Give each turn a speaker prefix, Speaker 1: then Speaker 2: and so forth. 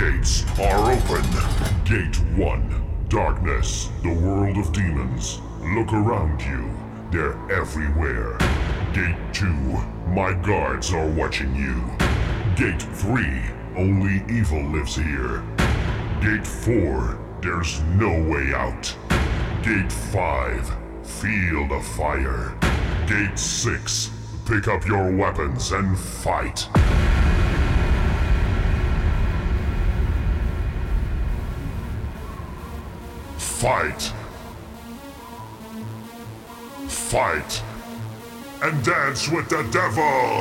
Speaker 1: gates are open. Gate 1, darkness, the world of demons. Look around you, they're everywhere. Gate 2, my guards are watching you. Gate 3, only evil lives here. Gate 4, there's no way out. Gate 5, feel the fire. Gate 6, pick up your weapons and fight. Fight. Fight. And dance with the devil!